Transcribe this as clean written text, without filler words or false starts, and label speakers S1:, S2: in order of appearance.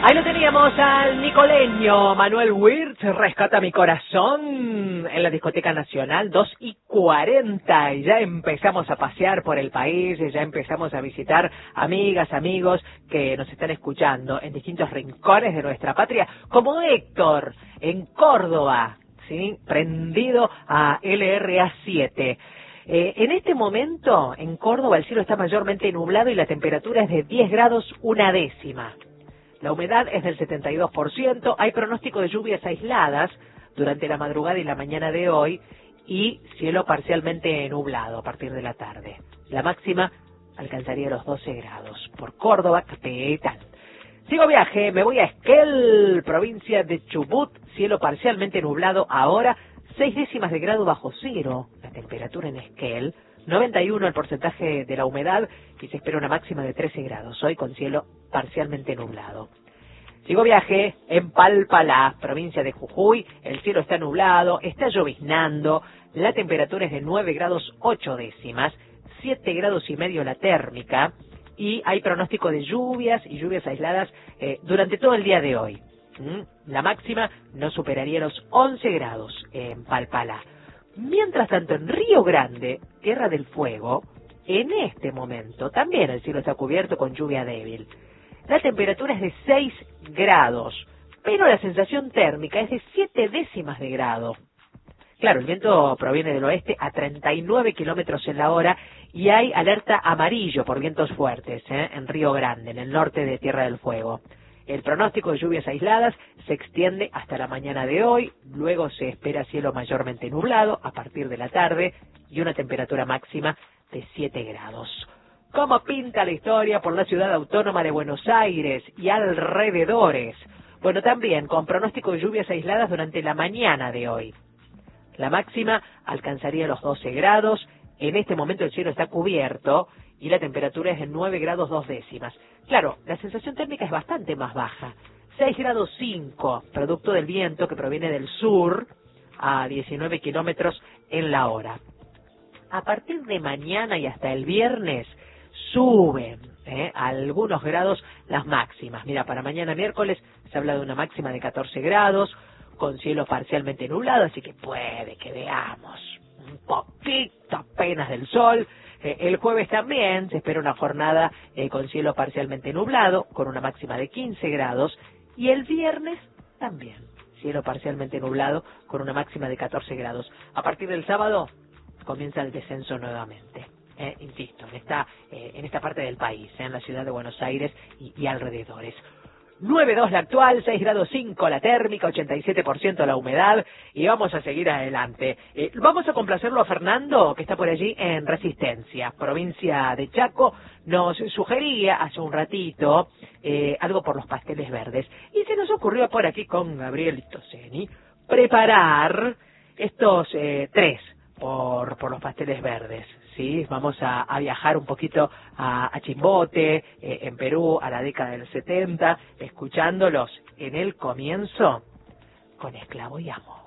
S1: Ahí lo teníamos al nicoleño Manuel Wirtz, Rescata mi corazón, en la Discoteca Nacional, 2:40, y ya empezamos a pasear por el país, y ya empezamos a visitar amigas, amigos que nos están escuchando en distintos rincones de nuestra patria, como Héctor, en Córdoba, ¿sí? Prendido a LRA7. En este momento, en Córdoba, el cielo está mayormente nublado y la temperatura es de 10 grados una décima. La humedad es del 72%, hay pronóstico de lluvias aisladas durante la madrugada y la mañana de hoy y cielo parcialmente nublado a partir de la tarde. La máxima alcanzaría los 12 grados. Por Córdoba, capital. Sigo viaje, me voy a Esquel, provincia de Chubut, cielo parcialmente nublado ahora, 6 décimas de grado bajo cero, la temperatura en Esquel, 91 el porcentaje de la humedad y se espera una máxima de 13 grados, hoy con cielo parcialmente nublado. Sigo viaje en Palpalá, provincia de Jujuy, el cielo está nublado, está lloviznando, la temperatura es de 9 grados 8 décimas, 7 grados y medio la térmica y hay pronóstico de lluvias y lluvias aisladas durante todo el día de hoy. La máxima no superaría los 11 grados en Palpalá. Mientras tanto, en Río Grande, Tierra del Fuego, en este momento también el cielo está cubierto con lluvia débil. La temperatura es de 6 grados, pero la sensación térmica es de 7 décimas de grado. Claro, el viento proviene del oeste a 39 kilómetros en la hora y hay alerta amarillo por vientos fuertes en Río Grande, en el norte de Tierra del Fuego. El pronóstico de lluvias aisladas se extiende hasta la mañana de hoy, luego se espera cielo mayormente nublado a partir de la tarde y una temperatura máxima de 7 grados. ¿Cómo pinta la historia por la ciudad autónoma de Buenos Aires y alrededores? Bueno, también con pronóstico de lluvias aisladas durante la mañana de hoy. La máxima alcanzaría los 12 grados, en este momento el cielo está cubierto y la temperatura es de 9 grados 2 décimas. Claro, la sensación térmica es bastante más baja, 6 grados 5, producto del viento que proviene del sur a 19 kilómetros en la hora. A partir de mañana y hasta el viernes suben a algunos grados las máximas. Mira, para mañana miércoles se habla de una máxima de 14 grados, con cielo parcialmente nublado, así que puede que veamos un poquito apenas del sol. El jueves también se espera una jornada con cielo parcialmente nublado, con una máxima de 15 grados, y el viernes también, cielo parcialmente nublado, con una máxima de 14 grados. A partir del sábado comienza el descenso nuevamente. Insisto, en esta parte del país, en la ciudad de Buenos Aires y alrededores. 9,2 la actual, 6 grados 5 la térmica, 87% la humedad, y vamos a seguir adelante. Vamos a complacerlo a Fernando, que está por allí en Resistencia, provincia de Chaco. Nos sugería hace un ratito algo por los pasteles verdes, y se nos ocurrió por aquí con Gabriel Toseni preparar estos 3 por los pasteles verdes. Sí, vamos a viajar un poquito a Chimbote, en Perú, a la década del 70, escuchándolos en el comienzo con Esclavo y Amo.